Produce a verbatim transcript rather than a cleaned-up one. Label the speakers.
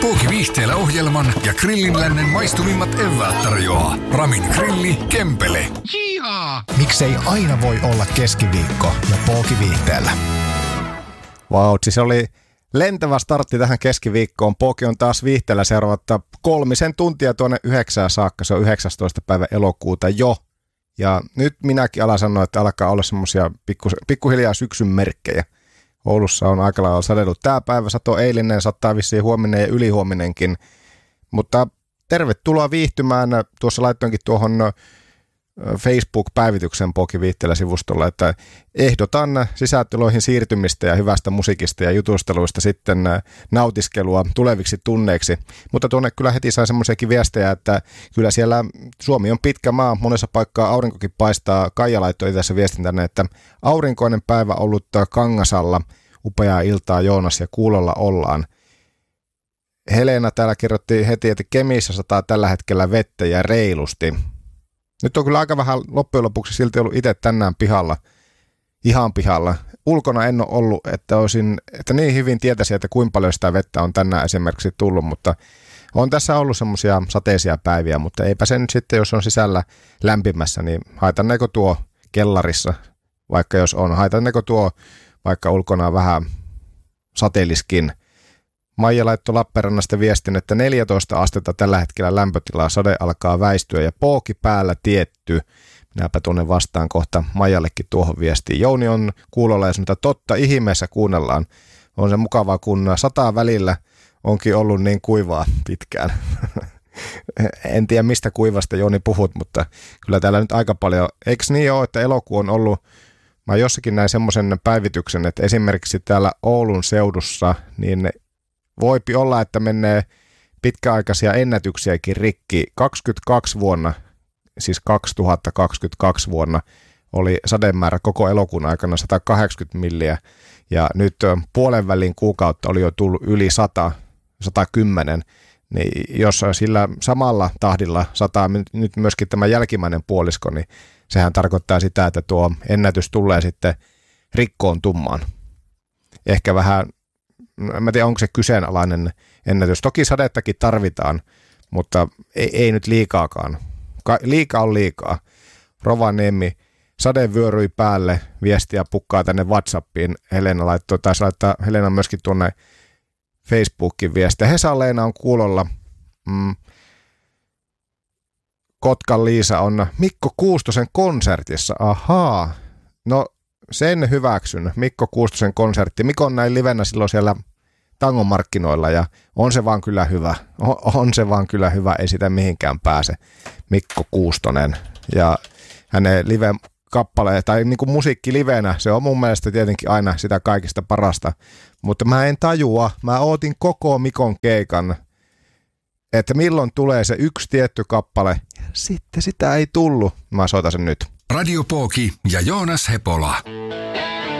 Speaker 1: Pooki Viihteellä ohjelman ja Grillinlännen maistuvimmat eväät tarjoaa Ramin Grilli Kempele.
Speaker 2: Jihaa!
Speaker 3: Miksei aina voi olla keskiviikko ja Pooki Viihteellä?
Speaker 4: Vau, wow, siis oli lentävä startti tähän keskiviikkoon. Pooki on taas Viihteellä seuraavat kolmisen tuntia tuonne yhdeksään saakka. Se on yhdeksästoista päivä elokuuta jo. Ja nyt minäkin alan sanoa, että alkaa olla semmoisia pikku, pikkuhiljaa syksyn merkkejä. Oulussa on aika lailla sadellut tää päivä, sato eilinen, sattaa vissiin huominen ja ylihuominenkin. Mutta tervetuloa viihtymään. Tuossa laittoinkin tuohon Facebook-päivityksen Pooki Viihteellä sivustolla, että ehdotan sisältöihin siirtymistä ja hyvästä musiikista ja jutusteluista sitten nautiskelua tuleviksi tunneiksi. Mutta tuonne kyllä heti sai semmoisiakin viestejä, että kyllä siellä Suomi on pitkä maa, monessa paikkaa aurinkokin paistaa. Kaija laittoi tässä viestin tänne, että aurinkoinen päivä ollut Kangasalla, upeaa iltaa Joonas ja kuulolla ollaan. Helena täällä kerrottiin heti, että Kemissä sataa tällä hetkellä vettä ja reilusti. Nyt on kyllä aika vähän loppujen lopuksi silti ollut itse tänään pihalla, ihan pihalla. Ulkona en ole ollut, että, olisin, että niin hyvin tietäisin, että kuinka paljon sitä vettä on tänään esimerkiksi tullut, mutta on tässä ollut semmoisia sateisia päiviä, mutta eipä se nyt sitten, jos on sisällä lämpimässä, niin haitanneeko tuo kellarissa, vaikka jos on, haitanneeko tuo vaikka ulkona vähän sateelliskin. Maija laittoi Lappeenrannasta viestin, että neljätoista astetta tällä hetkellä lämpötilaa, sade alkaa väistyä ja Pooki päällä tietty. Minäpä tuonne vastaan kohta Maijallekin tuohon viestiin. Jouni on kuulolla ja sanoo, että totta ihmeessä kuunnellaan. On se mukavaa, kun sataa välillä onkin ollut niin kuivaa pitkään. En tiedä mistä kuivasta Jouni puhut, mutta kyllä täällä nyt aika paljon. Eikö niin ole, että elokuu on ollut, mä jossakin näin semmoisen päivityksen, että esimerkiksi täällä Oulun seudussa, niin voipi olla, että menee pitkäaikaisia ennätyksiäkin rikki. kaksikymmentäkaksi vuonna, siis kaksituhattakaksikymmentäkaksi vuonna, oli sademäärä koko elokuun aikana sata kahdeksankymmentä milliä. Ja nyt puolen välin kuukautta oli jo tullut yli sata, sata kymmenen. Niin jos sillä samalla tahdilla sataa nyt myöskin tämä jälkimmäinen puolisko, niin sehän tarkoittaa sitä, että tuo ennätys tulee sitten rikkoon tummaan. Ehkä vähän, en tiedä onko se kyseenalainen ennätys. Toki sadettakin tarvitaan, mutta ei, ei nyt liikaakaan. Ka- liika on liikaa. Rovaniemi, sade vyöryi päälle, viestiä pukkaa tänne WhatsAppiin. Helena laittoi, taisi laittaa Helena myöskin tuonne Facebookin viestiä. Hesa-Leena on kuulolla. Mm. Kotkan Liisa on Mikko Kuustosen konsertissa. Ahaa. No sen hyväksyn. Mikko Kuustosen konsertti. Mikko on näin livenä silloin siellä tangon markkinoilla ja on se vaan kyllä hyvä. On, on se vaan kyllä hyvä. Ei sitä mihinkään pääse. Mikko Kuustonen. Ja hänen live-kappale tai niin kuin musiikki livenä, se on mun mielestä tietenkin aina sitä kaikista parasta. Mutta mä en tajua. Mä ootin koko Mikon keikan, että milloin tulee se yksi tietty kappale. Sitten sitä ei tullut. Mä soitan sen nyt.
Speaker 1: Radio Pooki ja Joonas Hepola.